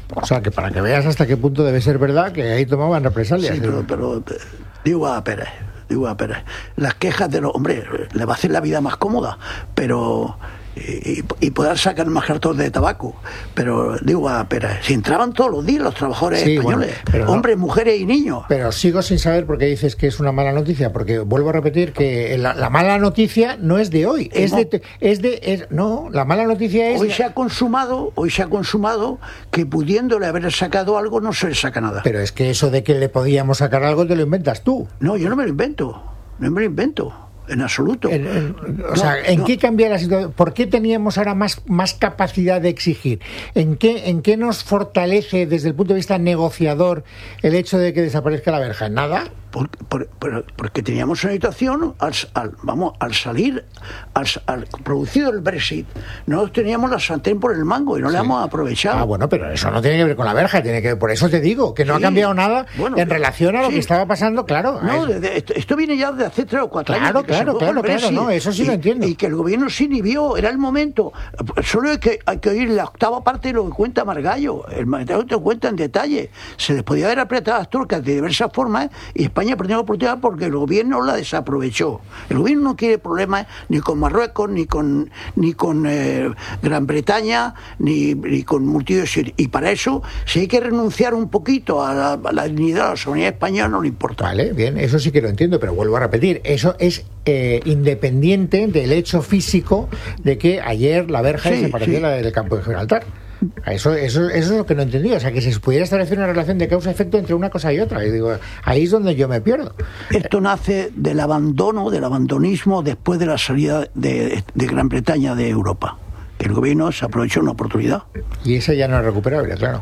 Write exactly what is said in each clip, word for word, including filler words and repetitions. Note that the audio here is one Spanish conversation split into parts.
O sea, que para que veas hasta qué punto debe ser verdad que ahí tomaban represalias. Sí, pero, pero digo a Pérez, digo a Pérez, las quejas de los hombres le va a hacer la vida más cómoda, pero y, y poder sacar más cartón de tabaco, pero digo a Pérez, si entraban todos los días los trabajadores sí, españoles, bueno, hombres, no, mujeres y niños. Pero sigo sin saber por qué dices que es una mala noticia, porque vuelvo a repetir que la, la mala noticia no es de hoy, es de, es de es, no, la mala noticia es hoy se ha consumado, hoy se ha consumado que pudiéndole haber sacado algo no se le saca nada. Pero es que eso de que le podíamos sacar algo te lo inventas tú. No, yo no me lo invento, no me lo invento. En absoluto. En, en, o no, sea, ¿en no. qué cambia la situación? ¿Por qué teníamos ahora más, más capacidad de exigir? ¿En qué, ¿En qué nos fortalece desde el punto de vista negociador el hecho de que desaparezca la verja? ¿En nada? Por, por, por, porque teníamos una situación, al, al, vamos, al salir, al, al producido el Brexit, no teníamos la sartén por el mango y no sí. le hemos aprovechado. Ah, bueno, pero eso no tiene que ver con la verja, tiene que por eso te digo, que no sí. ha cambiado nada bueno, en relación a lo sí. que estaba pasando, claro. No, de, de, esto, esto viene ya de hace tres o cuatro claro, años. Claro, claro, claro, no, eso sí y, lo entiendo. Y que el gobierno se inhibió, era el momento. Solo hay que, hay que oír la octava parte de lo que cuenta Margallo, el Margallo te cuenta en detalle. Se les podía haber apretado a las turcas de diversas formas y España perdió la oportunidad porque el gobierno la desaprovechó. El gobierno no quiere problemas ni con Marruecos, ni con ni con eh, Gran Bretaña, ni, ni con multitudes. Y para eso, si hay que renunciar un poquito a la, a la dignidad de la soberanía española, no le importa. Vale, bien, eso sí que lo entiendo, pero vuelvo a repetir, eso es eh, independiente del hecho físico de que ayer la verja sí, desapareciera sí. del campo de Gibraltar. Eso, eso, eso es lo que no entendí. O sea, que se pudiera establecer una relación de causa-efecto entre una cosa y otra. Y digo, ahí es donde yo me pierdo. Esto nace del abandono, del abandonismo después de la salida de, de Gran Bretaña de Europa. Que el gobierno se aprovechó una oportunidad. Y esa ya no es recuperable, claro.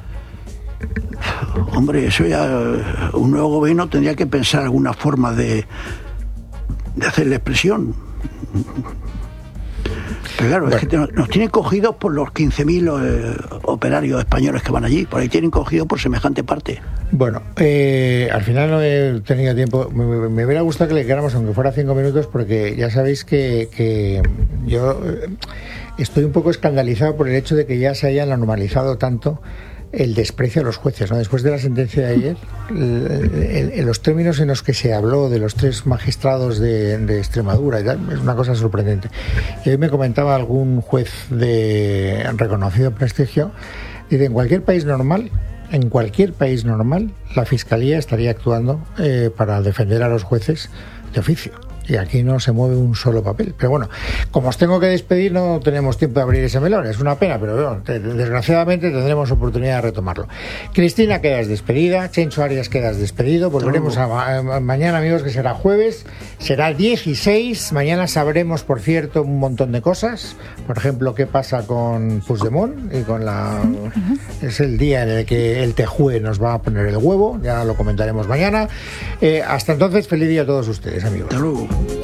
Hombre, eso ya... Un nuevo gobierno tendría que pensar alguna forma de, de hacer la expresión. Pero claro, bueno. es que nos, nos tienen cogidos por los quince mil eh, operarios españoles que van allí, por ahí tienen cogidos por semejante parte. Bueno, eh, al final no he tenido tiempo, me, me hubiera gustado que le quedáramos aunque fuera cinco minutos, porque ya sabéis que, que yo estoy un poco escandalizado por el hecho de que ya se haya normalizado tanto el desprecio a los jueces, ¿no? Después de la sentencia de ayer, en los términos en los que se habló de los tres magistrados de, de Extremadura y tal, es una cosa sorprendente. Y hoy me comentaba algún juez de reconocido prestigio, dice, en cualquier país normal, en cualquier país normal, la Fiscalía estaría actuando eh, para defender a los jueces de oficio. Y aquí no se mueve un solo papel. Pero bueno, como os tengo que despedir, no tenemos tiempo de abrir ese melón. Es una pena, pero bueno, desgraciadamente tendremos oportunidad de retomarlo. Cristina, quedas despedida. Chencho Arias, quedas despedido. Volveremos a, a, a mañana, amigos, que será jueves. Será dieciséis. Mañana sabremos, por cierto, un montón de cosas. Por ejemplo, qué pasa con Puigdemont y con la... Uh-huh. Es el día en el que el Tejue nos va a poner el huevo. Ya lo comentaremos mañana. Eh, hasta entonces, feliz día a todos ustedes, amigos. Hasta luego.